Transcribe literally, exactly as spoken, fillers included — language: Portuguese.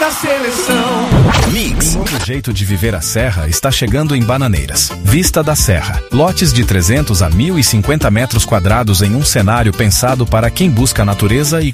da seleção. Mix. Um novo jeito de viver a Serra está chegando em Bananeiras. Vista da Serra. Lotes de trezentos a mil e cinquenta metros quadrados em um cenário pensado para quem busca natureza e